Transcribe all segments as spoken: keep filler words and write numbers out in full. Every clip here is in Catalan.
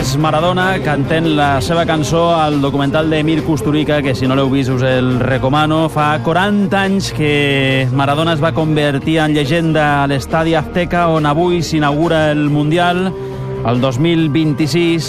és Maradona, cantant la seva cançó al documental de Mir Kusturica, que si no l'heu vist us el recomano. Fa quaranta anys que Maradona es va convertir en llegenda a l'Estadi Azteca, on avui s'inaugura el Mundial, el dos mil vint-i-sis.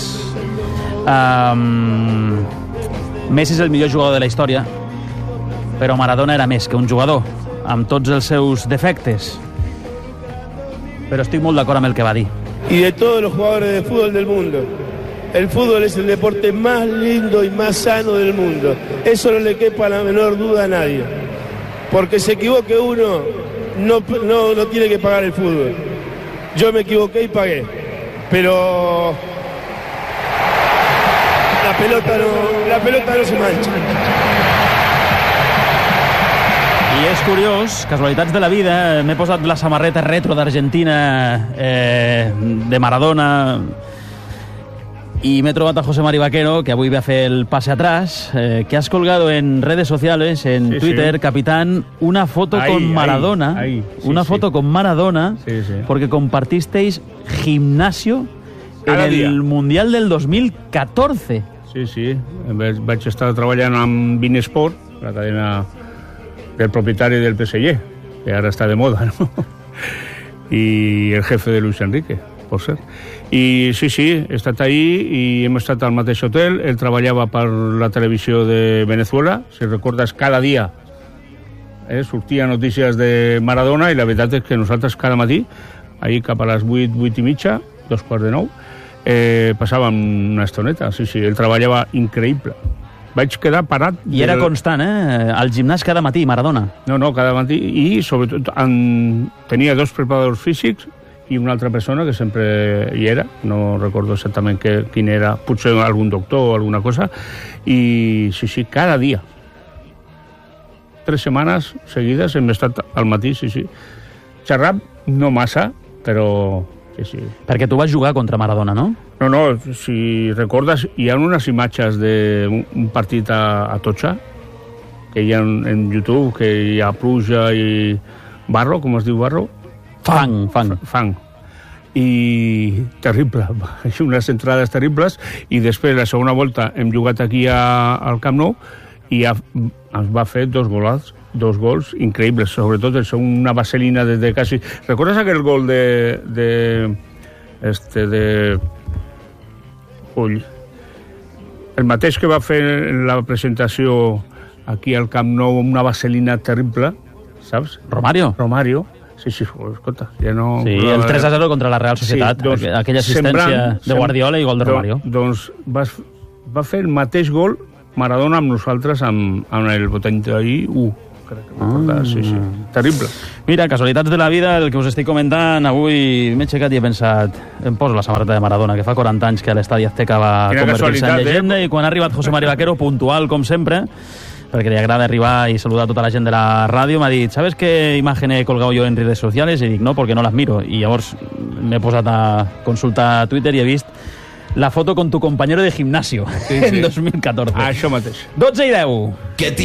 Um, Messi és el millor jugador de la història, però Maradona era més que un jugador, amb tots els seus defectes. Pero estoy muy de acuerdo con el que va a decir. Y de todos los jugadores de fútbol del mundo. El fútbol es el deporte más lindo y más sano del mundo. Eso no le quepa la menor duda a nadie. Porque se equivoque uno, no, no, no tiene que pagar el fútbol. Yo me equivoqué y pagué. Pero la pelota no, la pelota no se mancha. I és curiós, casualitats de la vida, m'he posat la samarreta retro d'Argentina eh, de Maradona y me he trobat a José Mari Vaquero, que avui ve a fer el pase atrás, eh, que has colgado en redes sociales, en sí, Twitter, sí. Capitán, una foto ahí, con Maradona, ahí, ahí. Sí, una sí. foto con Maradona, sí, sí. porque compartisteis gimnasio Cada en el día. Mundial del dos mil catorze. Sí, sí, vaig estar treballant amb Bein Sport, la cadena del propietario del P S G, que ahora está de moda, ¿no? Y el jefe de Luis Enrique, por ser. I sí, sí, he estat ahí i hem estat al mateix hotel. Ell treballava per la televisió de Venezuela, si recordes, cada dia eh, sortia notícies de Maradona, i la veritat és que nosaltres cada matí, ahir cap a les vuit, vuit i mitja, dos quarts de nou, eh, passàvem una estoneta. Sí, sí, ell treballava increïble. Vaig quedar parat... I era del... constant, eh? Al gimnàs cada matí, Maradona. No, no, cada matí. I, sobretot, en... tenia dos preparadors físics i una altra persona que sempre hi era. No recordo exactament que, quin era. Potser algun doctor o alguna cosa. I, sí, sí, cada dia. Tres setmanes seguides hem estat al matí, sí, sí. Xerrat no massa, però... Sí, sí. Perquè tu vas jugar contra Maradona, no? No, no, si recordes, hi ha unes imatges d'un partit a, a Tocha, que hi ha en, en YouTube, que hi ha pluja i barro, com es diu barro? Fang, fang. Fang. I terrible, unes entrades terribles, i després, la segona volta, hem jugat aquí a, al Camp Nou, i ha, ens va fer dos golats, dos gols increïbles, sobretot el segon, una vaselina des de quasi... Recordes aquell gol de... de este, de... Ull. El mateix que va fer en la presentació aquí al Camp Nou, una vaselina terrible, saps? Romario. Romario. Sí, sí, escolta, ja no... Sí, el tres a zero contra la Real Societat, sí, doncs, aquella assistència sembrant, de Guardiola i gol de Romario. Doncs va, va fer el mateix gol Maradona amb nosaltres amb, amb el vuitanta-u. Crec que ah. Sí, sí. Terrible. Mira, casualitats de la vida, el que us estic comentant avui, m'he aixecat i he pensat, em poso la samarreta de Maradona, que fa quaranta anys que a l'Estadi Azteca va convertir-se en llegenda, eh? I quan ha arribat José Mari Vaquero, puntual com sempre, perquè li agrada arribar i saludar tota la gent de la ràdio, m'ha dit, ¿sabes qué imagen he colgado yo en redes sociales? I dic, no, porque no las miro. I llavors m'he posat a consultar Twitter i he vist la foto con tu compañero de gimnasio sí, en sí. dos mil catorze. Això mateix. dotze i deu.